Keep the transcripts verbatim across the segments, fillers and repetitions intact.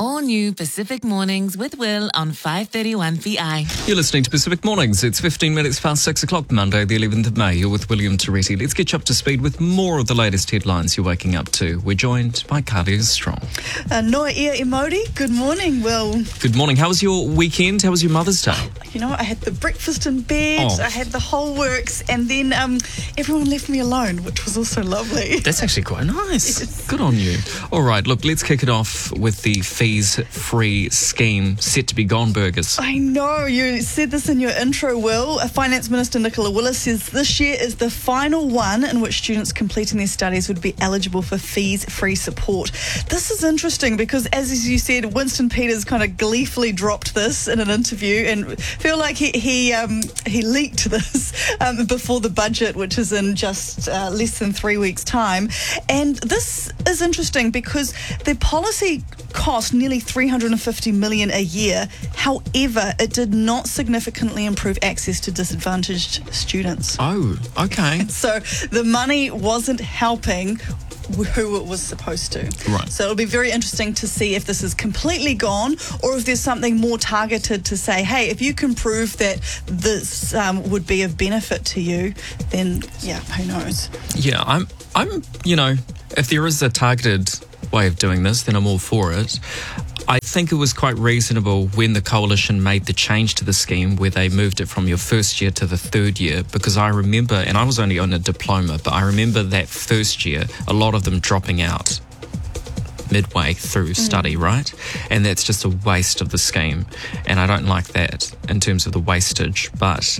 All new Pacific Mornings with Will on five thirty-one P I. You're listening to Pacific Mornings. It's fifteen minutes past six o'clock, Monday, the eleventh of May. You're with William Toretti. Let's get you up to speed with more of the latest headlines you're waking up to. We're joined by Kalia Strong. Uh, Noa ia Emoti. Good morning, Will. Good morning. How was your weekend? How was your Mother's Day? You know, I had the breakfast in bed, Oh. I had the whole works, and then um, everyone left me alone, which was also lovely. That's actually quite nice. Yes. Good on you. All right, look, let's kick it off with the fees-free scheme set to be gone burgers. I know, you said this in your intro, Will. Uh, Finance Minister Nicola Willis says this year is the final one in which students completing their studies would be eligible for fees-free support. This is interesting because, as you said, Winston Peters kind of gleefully dropped this in an interview and feel like he he, um, he leaked this um, before the budget, which is in just uh, less than three weeks' time. And this is interesting because the policy cost nearly three hundred fifty million dollars a year. However, it did not significantly improve access to disadvantaged students. Oh, okay. So the money wasn't helping who it was supposed to. Right. So it'll be very interesting to see if this is completely gone or if there's something more targeted to say, hey, if you can prove that this um, would be of benefit to you, then yeah, who knows? Yeah, I'm, I'm, you know, if there is a targeted way of doing this, then I'm all for it. I think it was quite reasonable when the coalition made the change to the scheme where they moved it from your first year to the third year, because I remember, and I was only on a diploma, but I remember that first year, a lot of them dropping out midway through study, mm. right? And that's just a waste of the scheme. And I don't like that in terms of the wastage, but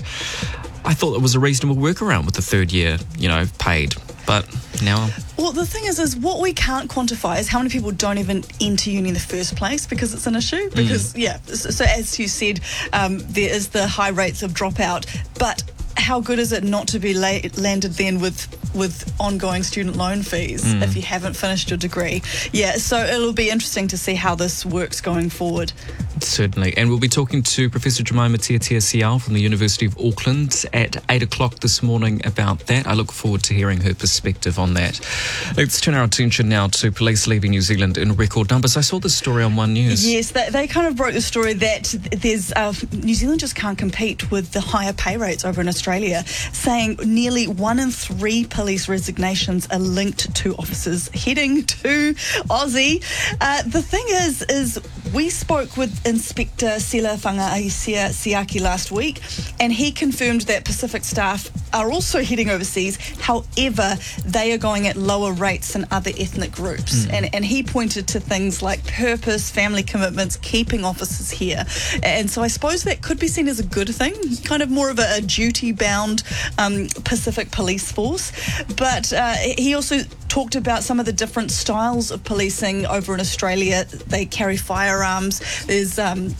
I thought it was a reasonable workaround with the third year, you know, paid. But now... Well, the thing is, is what we can't quantify is how many people don't even enter uni in the first place because it's an issue. Because, mm. yeah, so, so as you said, um, there is the high rates of dropout. But how good is it not to be la- landed then with with ongoing student loan fees mm. if you haven't finished your degree? Yeah, so it'll be interesting to see how this works going forward. Certainly. And we'll be talking to Professor Jemima Tiatia Sial from the University of Auckland at eight o'clock this morning about that. I look forward to hearing her perspective on that. Let's turn our attention now to police leaving New Zealand in record numbers. I saw this story on One News. Yes, they, they kind of broke the story that there's uh, New Zealand just can't compete with the higher pay rates over in Australia, saying nearly one in three police resignations are linked to officers heading to Aussie. Uh, the thing is, is we spoke with Inspector Sila Whangaisia Siaki last week, and he confirmed that Pacific staff are also heading overseas. However, they are going at lower rates than other ethnic groups. Mm. And, and he pointed to things like purpose, family commitments, keeping officers here. And so I suppose that could be seen as a good thing, kind of more of a, a duty-bound um, Pacific police force. But uh, he also talked about some of the different styles of policing over in Australia. They carry firearms. There's um,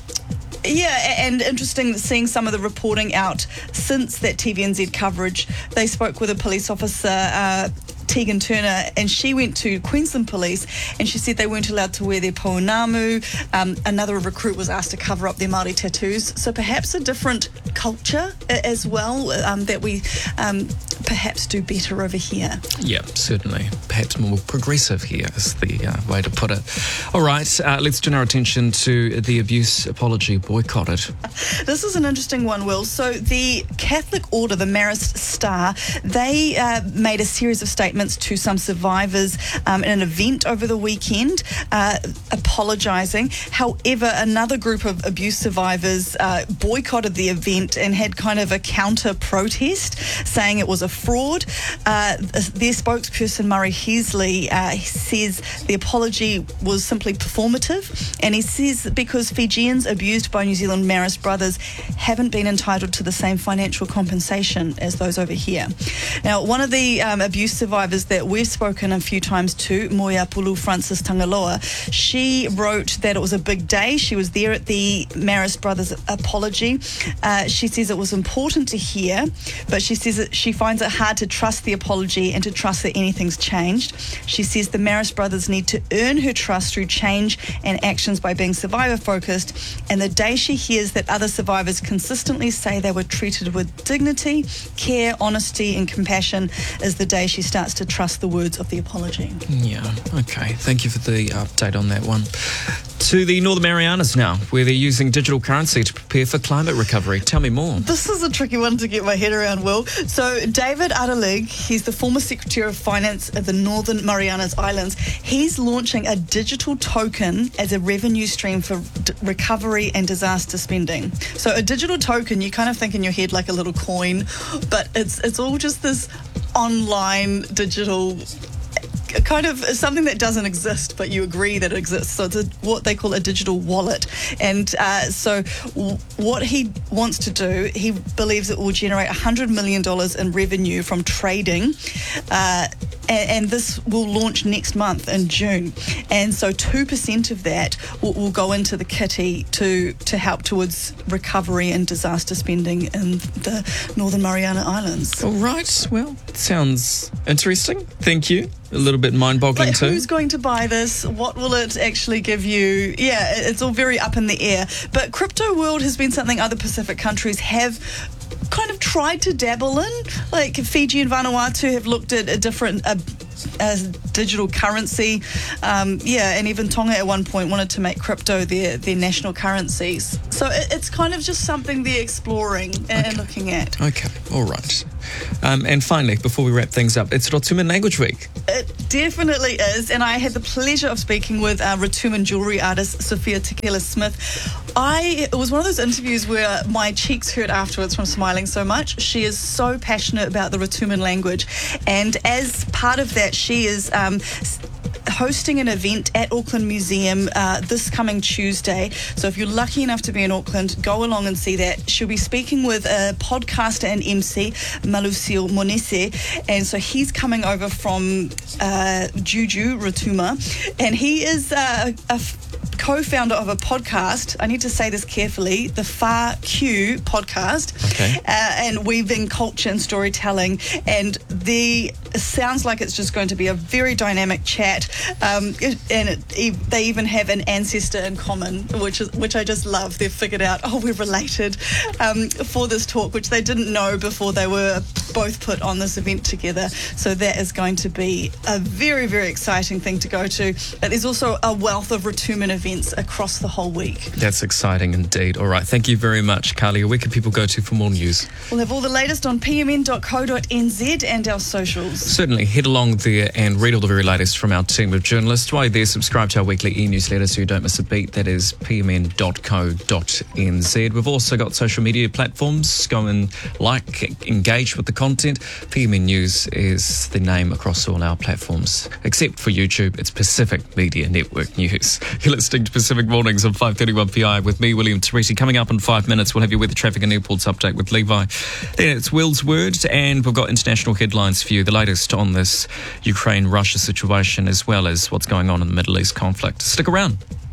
Yeah, and interesting seeing some of the reporting out since that T V N Z coverage. They spoke with a police officer, uh, Tegan Turner, and she went to Queensland Police and she said they weren't allowed to wear their pounamu. Um, another recruit was asked to cover up their Māori tattoos. So perhaps a different culture as well um, that we um, perhaps do better over here. Yeah, certainly. Perhaps more progressive here is the uh, way to put it. All right, uh, let's turn our attention to the abuse apology boycotted. This is an interesting one, Will. So the Catholic Order, the Marist Star, they uh, made a series of statements to some survivors um, in an event over the weekend, uh, apologising. However, another group of abuse survivors uh, boycotted the event and had kind of a counter-protest, saying it was a fraud. Uh, their spokesperson, Murray Heasley, uh, says the apology was simply performative, and he says because Fijians abused by New Zealand Marist brothers haven't been entitled to the same financial compensation as those over here. Now, one of the um, abuse survivors that we've spoken a few times to, Moia Pulu Francis Tangaloa, she wrote that it was a big day. She was there at the Marist brothers' apology. Uh, she says it was important to hear, but she says that she finds it hard to trust the apology and to trust that anything's changed. She says the Marist brothers need to earn her trust through change and actions by being survivor-focused, and the day she hears that other survivors consistently say they were treated with dignity, care, honesty and compassion is the day she starts to trust the words of the apology. Yeah, okay. Thank you for the update on that one. To the Northern Marianas now, where they're using digital currency to prepare for climate recovery. Tell me more. This is a tricky one to get my head around, Will. So David Adelig, he's the former Secretary of Finance of the Northern Marianas Islands. He's launching a digital token as a revenue stream for d- recovery and disaster spending. So a digital token, you kind of think in your head like a little coin, but it's it's all just this online digital kind of something that doesn't exist, but you agree that it exists. So it's a, what they call a digital wallet. And uh, so w- what he wants to do, he believes it will generate one hundred million dollars in revenue from trading. Uh, and, and this will launch next month in June. And so two percent of that will, will go into the kitty to, to help towards recovery and disaster spending in the Northern Mariana Islands. All right. Well, sounds interesting. Thank you. A little bit mind-boggling like, too. Who's going to buy this? What will it actually give you? Yeah, it's all very up in the air. But crypto world has been something other Pacific countries have kind of tried to dabble in. Like Fiji and Vanuatu have looked at a different uh, uh, digital currency. Um, yeah, and even Tonga at one point wanted to make crypto their, their national currencies. So it, it's kind of just something they're exploring and Okay. looking at. Okay, all right. Um, and finally, before we wrap things up, it's Rotuman Language Week. It definitely is, and I had the pleasure of speaking with uh, Rotuman jewellery artist Sophia Tequila Smith. I it was one of those interviews where my cheeks hurt afterwards from smiling so much. She is so passionate about the Rotuman language, and as part of that, she is um, hosting an event at Auckland Museum uh, this coming Tuesday. So if you're lucky enough to be in Auckland, go along and see that. She'll be speaking with a podcaster and M C, Malucio Monese, and so he's coming over from uh, Juju Rotuma, and he is uh, a f- co-founder of a podcast. I need to say this carefully, the Far Q podcast, Okay. uh, and weaving culture and storytelling, and the it sounds like it's just going to be a very dynamic chat, um, it, and it, they even have an ancestor in common, which is which I just love. They've figured out, oh, we're related um, for this talk, which they didn't know before they were both put on this event together. So that is going to be a very, very exciting thing to go to. But there's also a wealth of Rotuman events across the whole week. That's exciting indeed. All right, thank you very much, Carly. Where can people go to for more news? We'll have all the latest on p m n dot co dot n z and our socials. Certainly, head along there and read all the very latest from our team of journalists. While you're there, subscribe to our weekly e-newsletter so you don't miss a beat. That is p m n dot co dot n z. We've also got social media platforms. Go and like, engage with the content. P M N News is the name across all our platforms. Except for YouTube, it's Pacific Media Network News. You're listening to Pacific Mornings on five thirty-one P I with me, William Teresi. Coming up in five minutes, we'll have your weather, traffic and airports update with Levi. Then it's Will's Word, and we've got international headlines for you. The latest on this Ukraine-Russia situation, as well as what's going on in the Middle East conflict. Stick around.